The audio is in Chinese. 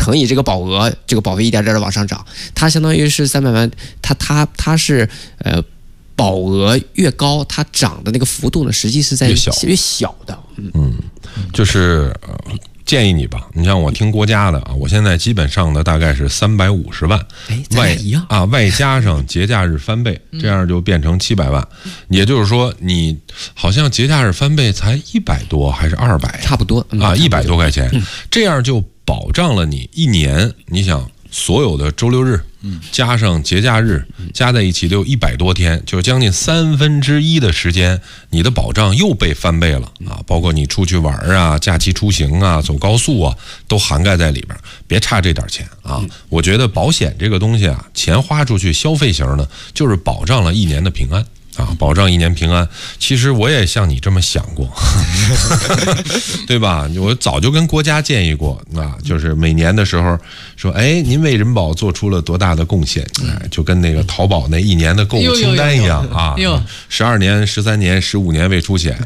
乘以这个保额，这个保费一点点的往上涨，它相当于是300万，它是保额越高，它涨的那个幅度呢，实际是在越小的。 就是建议你吧，你像我听国家的啊，我现在基本上的大概是350万，外加上节假日翻倍，这样就变成700万。也就是说，你好像节假日翻倍才100多还是200， 差不多啊，100多块钱，这样就保障了你一年。你想所有的周六日，加上节假日，加在一起就100多天，就是将近1/3的时间，你的保障又被翻倍了啊！包括你出去玩啊、假期出行啊、走高速啊，都涵盖在里边，别差这点钱啊！我觉得保险这个东西啊，钱花出去消费型的，就是保障了一年的平安。啊，保障一年平安。其实我也像你这么想过，对吧？我早就跟国家建议过，啊，就是每年的时候说，哎，您为人保做出了多大的贡献，就跟那个淘宝那1年的购物清单一样啊，12年、13年、15年未出险